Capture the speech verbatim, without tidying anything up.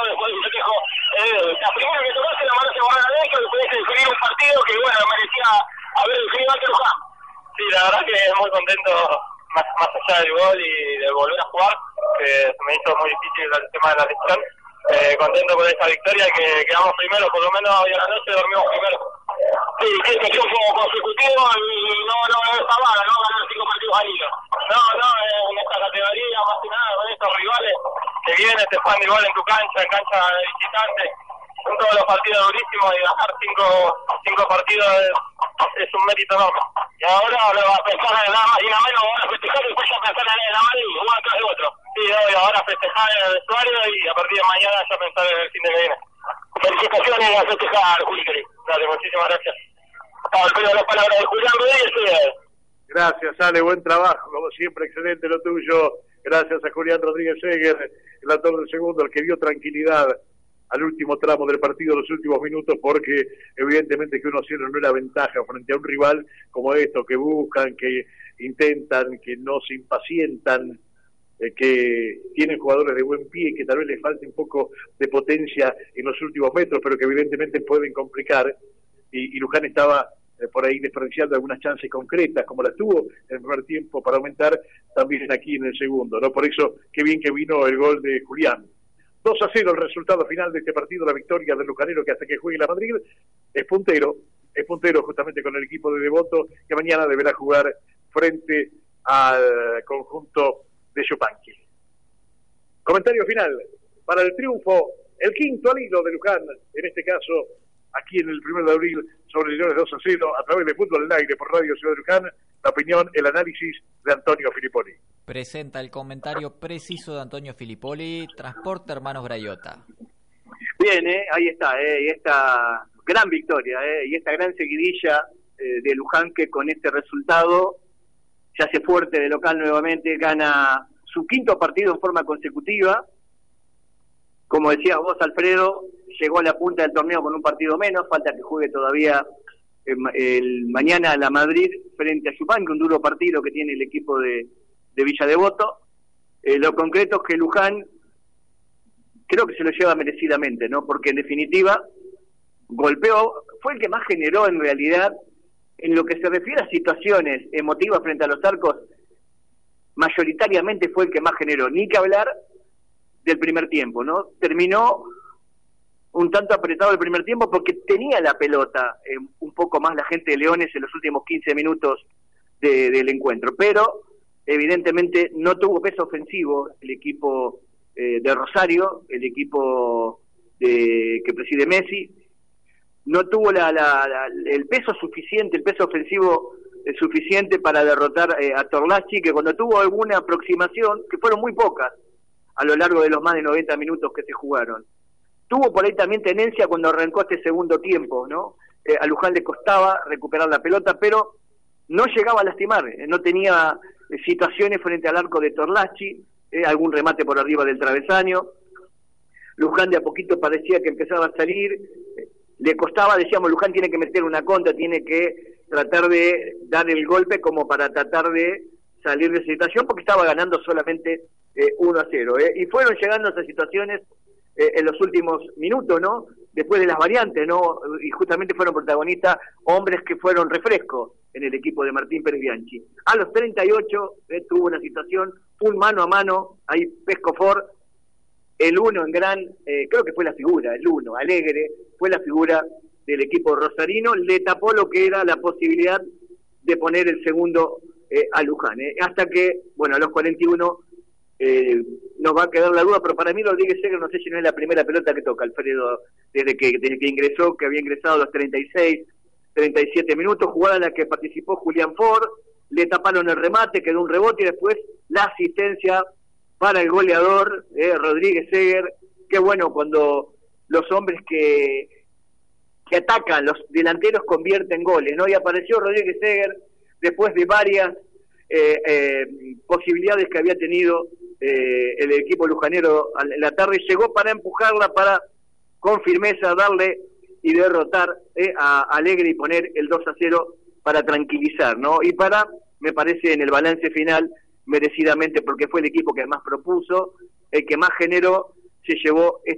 después del festejo. Eh, la primera que tocaste la mano se borra la derecha, que pudiste definir un partido que, bueno, merecía haber definido antes Luján. Sí, la verdad que muy contento, más, más allá del gol y de volver a jugar, que se me hizo muy difícil el tema de la lesión. Eh, contento con esta victoria, que quedamos primero, por lo menos hoy a la noche dormimos primero. Sí, que es triunfo consecutivo y no, no, no está mal, ¿no? Ganar cinco partidos al hilo. No, no, en esta categoría, más que nada, con estos rivales que vienen, te juegan igual en tu cancha, en cancha de visitante. Son todos los partidos durísimos y ganar cinco, cinco partidos es, es un mérito enorme. Y ahora lo va a pensar en nada más y nada menos, van a festejar y después ya pensar en la Madrid, uno atrás de otro. Sí, hoy ahora festejar en el vestuario y a partir de mañana ya pensar en el fin de viene. Felicitaciones a festejar, Juli. Dale, muchísimas gracias. Espero las palabras de Julián Rodríguez. Gracias, Ale, buen trabajo, como siempre, excelente lo tuyo. Gracias a Julián Rodríguez Seger, el autor del segundo, el que dio tranquilidad al último tramo del partido, los últimos minutos, porque evidentemente que uno cero no era ventaja frente a un rival como esto, que buscan, que intentan, que no se impacientan, eh, que tienen jugadores de buen pie, que tal vez les falte un poco de potencia en los últimos metros, pero que evidentemente pueden complicar, y, y Luján estaba eh, por ahí desperdiciando algunas chances concretas, como las tuvo en el primer tiempo para aumentar, también aquí en el segundo, ¿no? Por eso, qué bien que vino el gol de Julián. dos a cero el resultado final de este partido, la victoria del lujanero, que hasta que juegue la Madrid es puntero, es puntero justamente con el equipo de Devoto, que mañana deberá jugar frente al conjunto de Yupanqui. Comentario final para el triunfo, el quinto al hilo de Luján, en este caso aquí en el primero de abril sobre Leones dos a cero a través de Fútbol en Aire por Radio Ciudad de Luján. La opinión, el análisis de Antonio Filippoli. Presenta el comentario preciso de Antonio Filippoli, Transporte Hermanos Graiota. Bien, eh, ahí está, eh, y esta gran victoria, eh, y esta gran seguidilla eh, de Luján, que con este resultado se hace fuerte de local nuevamente, gana su quinto partido en forma consecutiva. Como decías vos, Alfredo, llegó a la punta del torneo con un partido menos, falta que juegue todavía el, el mañana a la Madrid frente a Yupanqui, un duro partido que tiene el equipo de, de Villa Devoto. Eh, lo concreto es que Luján creo que se lo lleva merecidamente, ¿no? Porque en definitiva golpeó, fue el que más generó en realidad en lo que se refiere a situaciones emotivas frente a los arcos, mayoritariamente fue el que más generó, ni que hablar del primer tiempo, ¿no? Terminó un tanto apretado el primer tiempo porque tenía la pelota eh, un poco más la gente de Leones en los últimos quince minutos de, del encuentro, pero evidentemente no tuvo peso ofensivo el equipo eh, de Rosario, el equipo de, que preside Messi, no tuvo la, la, la, el peso suficiente, el peso ofensivo eh, suficiente para derrotar eh, a Torlachi, que cuando tuvo alguna aproximación, que fueron muy pocas a lo largo de los más de noventa minutos que se jugaron, tuvo por ahí también tenencia cuando arrancó este segundo tiempo, ¿no? Eh, a Luján le costaba recuperar la pelota, pero no llegaba a lastimar, eh, no tenía eh, situaciones frente al arco de Torlachi, eh, algún remate por arriba del travesaño. Luján de a poquito parecía que empezaba a salir, eh, le costaba, decíamos, Luján tiene que meter una contra, tiene que tratar de dar el golpe como para tratar de salir de esa situación, porque estaba ganando solamente eh, uno a cero, eh, y fueron llegando esas situaciones eh, en los últimos minutos, ¿no? Después de las variantes, ¿no? Y justamente fueron protagonistas hombres que fueron refresco en el equipo de Martín Pérez Bianchi. A los treinta y ocho eh, tuvo una situación, un mano a mano, ahí Pescofor, el uno en gran, eh, creo que fue la figura, el uno, Alegre, fue la figura del equipo rosarino, le tapó lo que era la posibilidad de poner el segundo eh, a Luján, eh, hasta que, bueno, a los cuarenta y uno eh, nos va a quedar la duda, pero para mí Rodríguez Seger, no sé si no es la primera pelota que toca Alfredo, desde que, desde que ingresó, que había ingresado a los treinta y seis, treinta y siete minutos, jugada en la que participó Julián Ford, le taparon el remate, quedó un rebote y después la asistencia para el goleador eh, Rodríguez Seger. Qué bueno cuando los hombres que que atacan, los delanteros convierten goles, ¿no? Y apareció Rodríguez Seger después de varias eh, eh, posibilidades que había tenido eh, el equipo lujanero en la tarde, llegó para empujarla, para con firmeza darle y derrotar eh, a Alegre y poner el dos a cero para tranquilizar, ¿no? Y para, me parece, en el balance final, merecidamente, porque fue el equipo que más propuso, el que más generó, se llevó